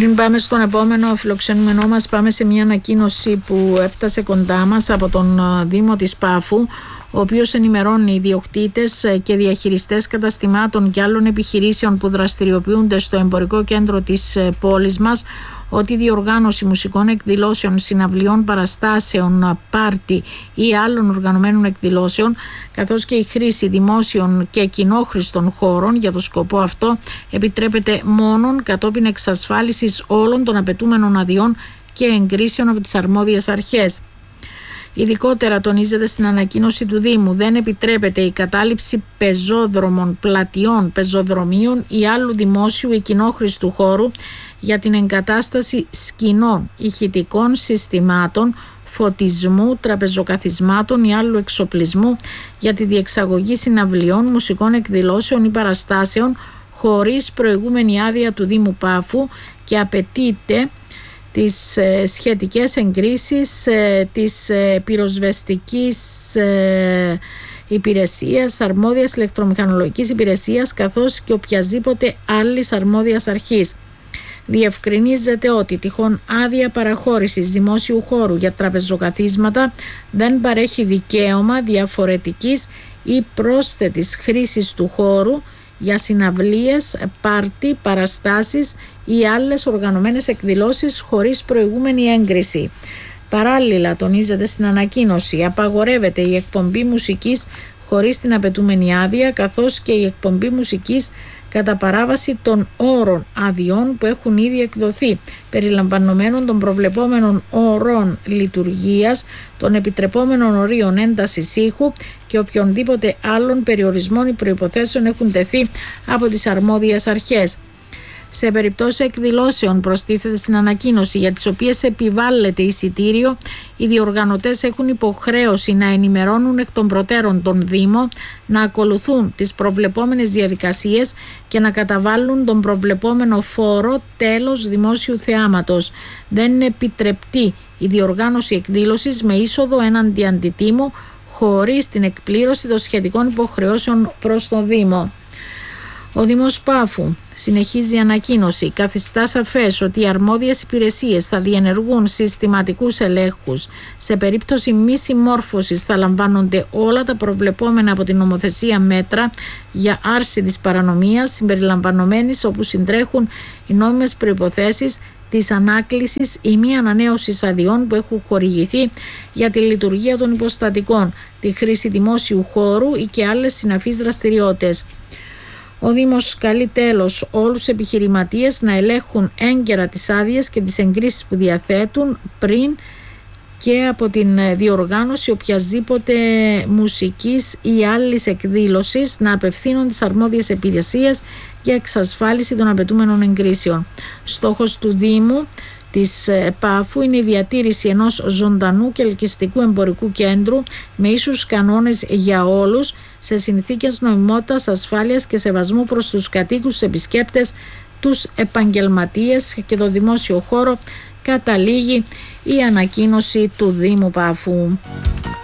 Πριν πάμε στον επόμενο φιλοξενούμενό μας, πάμε σε μια ανακοίνωση που έφτασε κοντά μας από τον Δήμο της Πάφου, ο οποίος ενημερώνει ιδιοκτήτες και διαχειριστές καταστημάτων και άλλων επιχειρήσεων που δραστηριοποιούνται στο εμπορικό κέντρο της πόλης μας ότι η διοργάνωση μουσικών εκδηλώσεων, συναυλιών, παραστάσεων, πάρτι ή άλλων οργανωμένων εκδηλώσεων, καθώς και η χρήση δημόσιων και κοινόχρηστων χώρων για το σκοπό αυτό επιτρέπεται μόνον κατόπιν εξασφάλισης όλων των απαιτούμενων αδειών και εγκρίσεων από τις αρμόδιες αρχές. Ειδικότερα τονίζεται στην ανακοίνωση του Δήμου, δεν επιτρέπεται η κατάληψη πεζόδρομων, πλατιών, πεζοδρομίων ή άλλου δημόσιου ή κοινόχρηστου χώρου για την εγκατάσταση σκηνών, ηχητικών συστημάτων, φωτισμού, τραπεζοκαθισμάτων ή άλλου εξοπλισμού για τη διεξαγωγή συναυλιών, μουσικών εκδηλώσεων ή παραστάσεων χωρίς προηγούμενη άδεια του Δήμου Πάφου και απαιτείται τις σχετικές εγκρίσεις της πυροσβεστικής υπηρεσίας, αρμόδιας ηλεκτρομηχανολογικής υπηρεσίας καθώς και οποιασδήποτε άλλης αρμόδιας αρχής. Διευκρινίζεται ότι τυχόν άδεια παραχώρησης δημόσιου χώρου για τραπεζοκαθίσματα δεν παρέχει δικαίωμα διαφορετικής ή πρόσθετης χρήσης του χώρου για συναυλίες, πάρτι, παραστάσεις ή άλλες οργανωμένες εκδηλώσεις χωρίς προηγούμενη έγκριση. Παράλληλα, τονίζεται στην ανακοίνωση, απαγορεύεται η εκπομπή μουσικής χωρίς την απαιτούμενη άδεια, καθώς και η εκπομπή μουσικής κατά παράβαση των όρων αδειών που έχουν ήδη εκδοθεί, περιλαμβανομένων των προβλεπόμενων όρων λειτουργίας, των επιτρεπόμενων ορίων έντασης ήχου και οποιονδήποτε άλλων περιορισμών ή προϋποθέσεων έχουν τεθεί από τις αρμόδιες αρχές. Σε περιπτώσεις εκδηλώσεων, προστίθεται στην ανακοίνωση, για τις οποίες επιβάλλεται εισιτήριο, οι διοργανωτές έχουν υποχρέωση να ενημερώνουν εκ των προτέρων τον Δήμο, να ακολουθούν τις προβλεπόμενες διαδικασίες και να καταβάλουν τον προβλεπόμενο φόρο τέλος δημόσιου θεάματος. Δεν είναι επιτρεπτή η διοργάνωση εκδήλωσης με είσοδο έναντι αντιτίμου χωρίς την εκπλήρωση των σχετικών υποχρεώσεων προς τον Δήμο. Ο Δήμος Πάφου, συνεχίζει η ανακοίνωση, καθιστά σαφές ότι οι αρμόδιες υπηρεσίες θα διενεργούν συστηματικούς ελέγχους. Σε περίπτωση μη συμμόρφωσης θα λαμβάνονται όλα τα προβλεπόμενα από την νομοθεσία μέτρα για άρση της παρανομίας, συμπεριλαμβανομένης όπου συντρέχουν οι νόμιμες προϋποθέσεις της ανάκλησης ή μη ανανέωσης αδειών που έχουν χορηγηθεί για τη λειτουργία των υποστατικών, τη χρήση δημόσιου χώρου ή και άλλες συναφείς δραστηριότητες. Ο Δήμος καλεί τέλος όλους τους επιχειρηματίες να ελέγχουν έγκαιρα τις άδειες και τις εγκρίσεις που διαθέτουν πριν και από την διοργάνωση οποιασδήποτε μουσικής ή άλλης εκδήλωσης, να απευθύνουν τις αρμόδιες υπηρεσίες για εξασφάλιση των απαιτούμενων εγκρίσεων. Στόχος του Δήμου της Πάφου είναι η διατήρηση ενός ζωντανού και ελκυστικού εμπορικού κέντρου με ίσους κανόνες για όλους, σε συνθήκες νομιμότητας, ασφάλειας και σεβασμού προς τους κατοίκους, τους επισκέπτες, τους επαγγελματίες και το δημόσιο χώρο, καταλήγει η ανακοίνωση του Δήμου Πάφου.